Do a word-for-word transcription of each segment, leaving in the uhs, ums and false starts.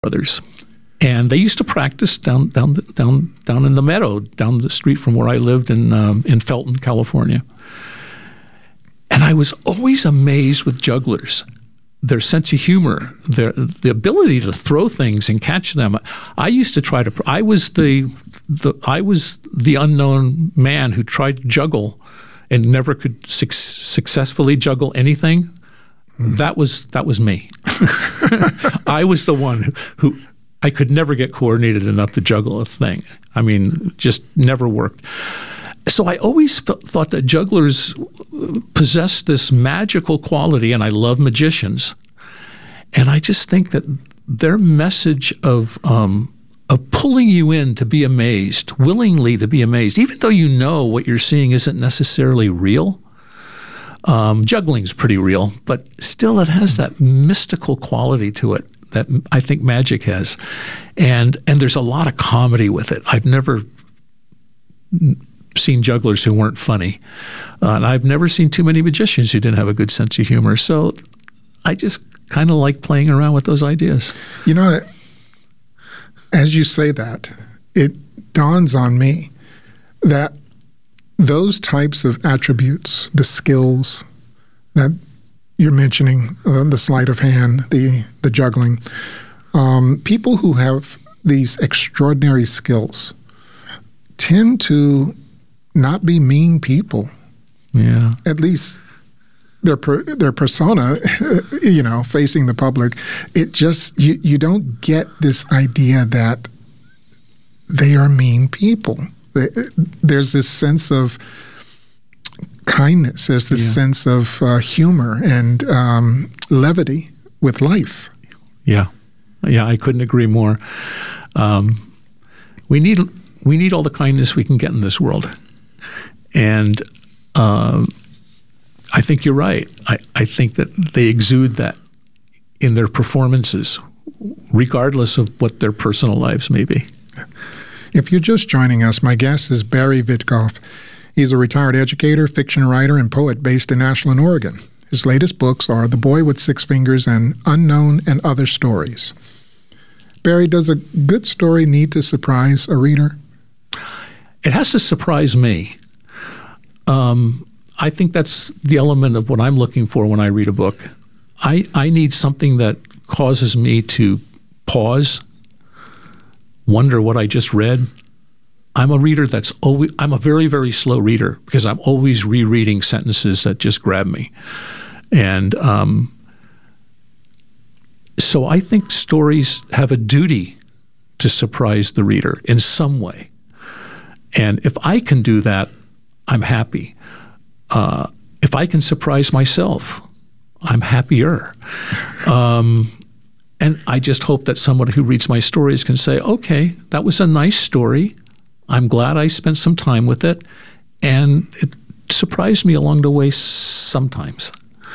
brothers. And they used to practice down down down down in the meadow, down the street from where I lived in um, in Felton, California. And I was always amazed with jugglers, their sense of humor, their the ability to throw things and catch them. I used to try to. I was the the I was the unknown man who tried to juggle and never could su- successfully juggle anything. Mm. That was that was me. I was the one who. who I could never get coordinated enough to juggle a thing. I mean, just never worked. So I always th- thought that jugglers possess this magical quality, and I love magicians. And I just think that their message of um, of pulling you in to be amazed, willingly to be amazed, even though you know what you're seeing isn't necessarily real. Um, juggling's pretty real, but still it has that mystical quality to it that I think magic has. And and there's a lot of comedy with it. I've never seen jugglers who weren't funny. Uh, and I've never seen too many magicians who didn't have a good sense of humor. So I just kind of like playing around with those ideas. You know, as you say that, it dawns on me that those types of attributes, the skills that you're mentioning, uh, the sleight of hand, the the juggling. Um, people who have these extraordinary skills tend to not be mean people. Yeah. At least their per, their persona, you know, facing the public. It just you you don't get this idea that they are mean people. There's this sense of kindness. There's this yeah. sense of uh, humor and um, levity with life. Yeah, yeah, I couldn't agree more. Um, we need we need all the kindness we can get in this world, and uh, I think you're right. I, I think that they exude that in their performances, regardless of what their personal lives may be. If you're just joining us, my guest is Barry Vitkoff. He's a retired educator, fiction writer, and poet based in Ashland, Oregon. His latest books are The Boy with Six Fingers and Unknown and Other Stories. Barry, does a good story need to surprise a reader? It has to surprise me. Um, I think that's the element of what I'm looking for when I read a book. I, I need something that causes me to pause, wonder what I just read. I'm a reader that's always, I'm a very, very slow reader because I'm always rereading sentences that just grab me. And um, so I think stories have a duty to surprise the reader in some way. And if I can do that, I'm happy. Uh, if I can surprise myself, I'm happier. Um, and I just hope that someone who reads my stories can say, okay, that was a nice story. I'm glad I spent some time with it, and it surprised me along the way sometimes.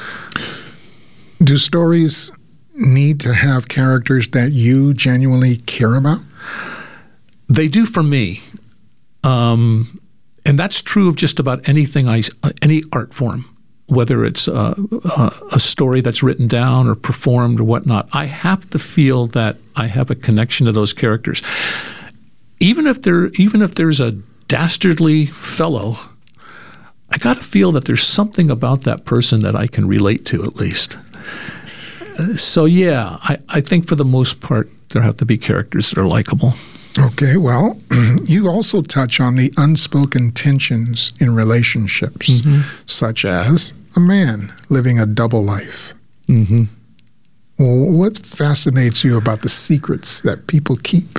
Do stories need to have characters that you genuinely care about? They do for me. Um, and that's true of just about anything, I, any art form, whether it's a, a, a story that's written down or performed or whatnot. I have to feel that I have a connection to those characters. Even if there, even if there's a dastardly fellow, I got to feel that there's something about that person that I can relate to at least. Uh, so yeah, I, I think for the most part, there have to be characters that are likable. Okay, well, you also touch on the unspoken tensions in relationships, mm-hmm. such as a man living a double life. Mm-hmm. What fascinates you about the secrets that people keep?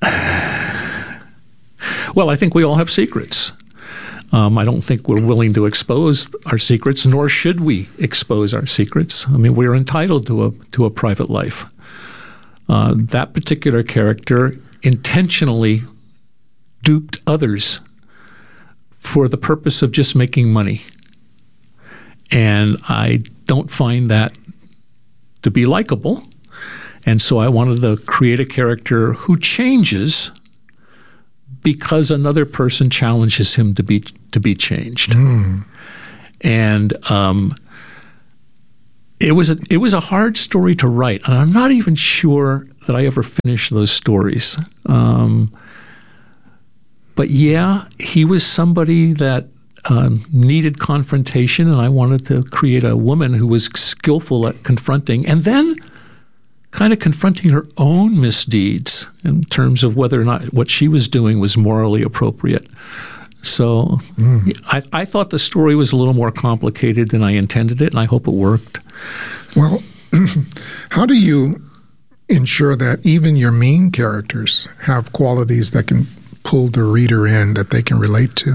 Well, I think we all have secrets. Um, I don't think we're willing to expose our secrets, nor should we expose our secrets. I mean, we're entitled to a to a private life. Uh, that particular character intentionally duped others for the purpose of just making money. And I don't find that to be likable. And so I wanted to create a character who changes because another person challenges him to be to be changed. Mm. And um, it was a, it was a hard story to write, and I'm not even sure that I ever finish those stories. Um, but yeah, he was somebody that um, needed confrontation, and I wanted to create a woman who was skillful at confronting, and then kind of confronting her own misdeeds in terms of whether or not what she was doing was morally appropriate. So mm. I, I thought the story was a little more complicated than I intended it, and I hope it worked. Well, how do you ensure that even your main characters have qualities that can pull the reader in, that they can relate to?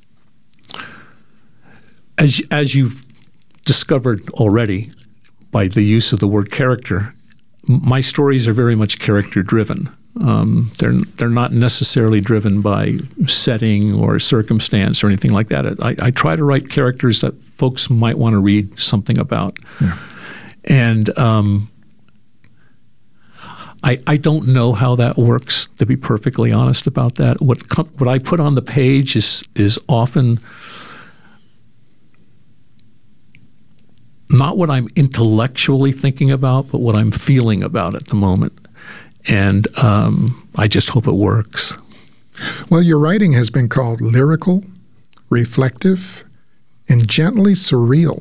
As, as you've discovered already by the use of the word character, my stories are very much character-driven. Um, they're they're not necessarily driven by setting or circumstance or anything like that. I, I try to write characters that folks might want to read something about. Yeah. And um, I I don't know how that works, to be perfectly honest about that. What com- what I put on the page is is often not what I'm intellectually thinking about, but what I'm feeling about at the moment. And um, I just hope it works. Well, your writing has been called lyrical, reflective, and gently surreal.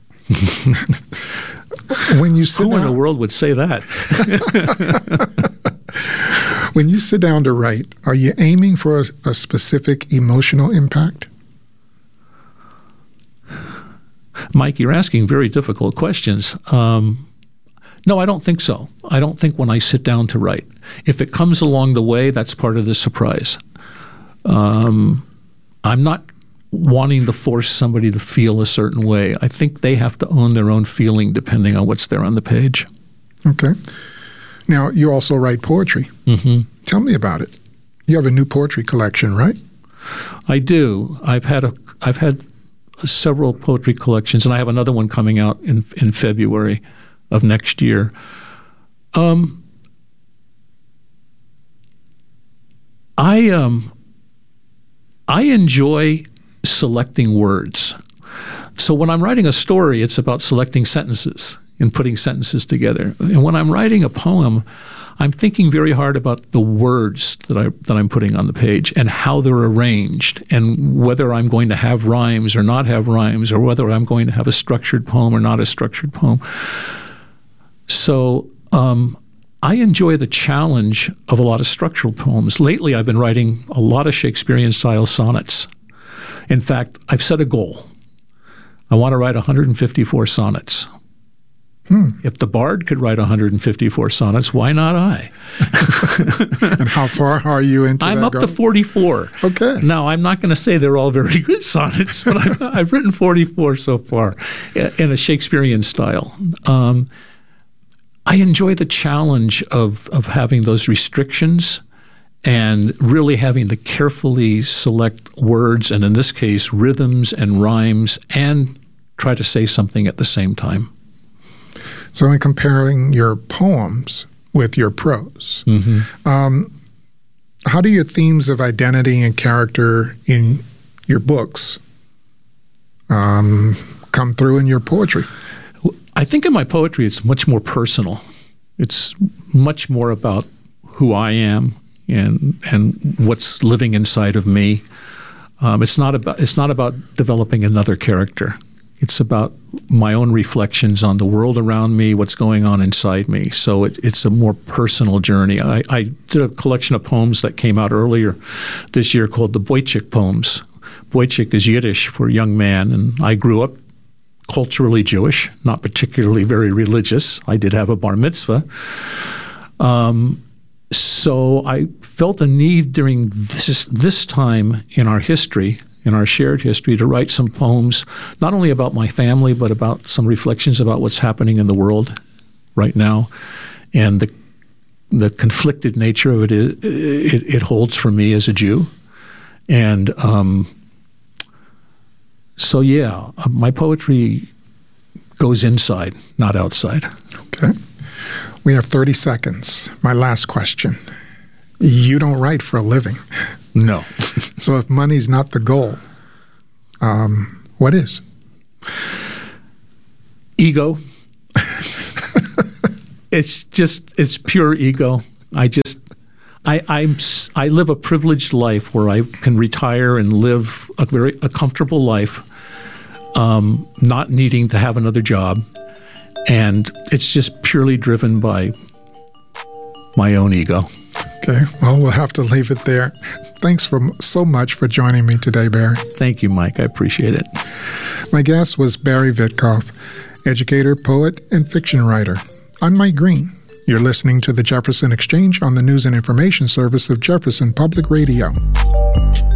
When you sit Who down, in the world would say that? When you sit down to write, are you aiming for a, a specific emotional impact? Mike, you're asking very difficult questions. Um, no, I don't think so. I don't think when I sit down to write. If it comes along the way, that's part of the surprise. Um, I'm not wanting to force somebody to feel a certain way. I think they have to own their own feeling depending on what's there on the page. Okay. Now, you also write poetry. Mm-hmm. Tell me about it. You have a new poetry collection, right? I do. I've had a, I've had several poetry collections, and I have another one coming out in in February of next year. Um, I um, I enjoy selecting words. So when I'm writing a story, it's about selecting sentences and putting sentences together. And when I'm writing a poem, I'm thinking very hard about the words that I that I'm putting on the page and how they're arranged, and whether I'm going to have rhymes or not have rhymes, or whether I'm going to have a structured poem or not a structured poem. So um, I enjoy the challenge of a lot of structural poems. Lately, I've been writing a lot of Shakespearean-style sonnets. In fact, I've set a goal. I want to write one hundred fifty-four sonnets. Hmm. If the Bard could write one hundred fifty-four sonnets, why not I? And how far are you into I'm that up goal? to forty-four. Okay. Now, I'm not going to say they're all very good sonnets, but I've, I've written forty-four so far in a Shakespearean style. Um, I enjoy the challenge of, of having those restrictions and really having to carefully select words, and in this case, rhythms and rhymes, and try to say something at the same time. So in comparing your poems with your prose, mm-hmm. um, how do your themes of identity and character in your books um, come through in your poetry? I think in my poetry it's much more personal. It's much more about who I am and and what's living inside of me. Um, it's not about it's not about developing another character. It's about my own reflections on the world around me, what's going on inside me. So it, it's a more personal journey. I, I did a collection of poems that came out earlier this year called the Boychik Poems. Boychik is Yiddish for young man, and I grew up culturally Jewish, not particularly very religious. I did have a bar mitzvah. Um, so I felt a need during this, this time in our history, in our shared history, to write some poems, not only about my family, but about some reflections about what's happening in the world right now, and the the conflicted nature of it is, it, it holds for me as a Jew. And um, so, yeah, my poetry goes inside, not outside. Okay. We have thirty seconds. My last question. You don't write for a living. No. So if money's not the goal, um, what is? Ego. it's just it's pure ego. I just I I'm I live a privileged life where I can retire and live a very a comfortable life, um, not needing to have another job, and it's just purely driven by my own ego. Okay, well, we'll have to leave it there. Thanks for, so much for joining me today, Barry. Thank you, Mike. I appreciate it. My guest was Barry Vitkoff, educator, poet, and fiction writer. I'm Mike Green. You're listening to the Jefferson Exchange on the News and Information Service of Jefferson Public Radio.